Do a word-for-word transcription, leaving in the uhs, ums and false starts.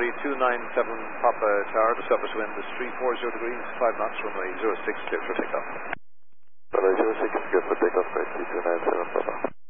January two nine seven Papa Tower, the surface wind is three four zero degrees, five knots, runway zero six, clear for takeoff.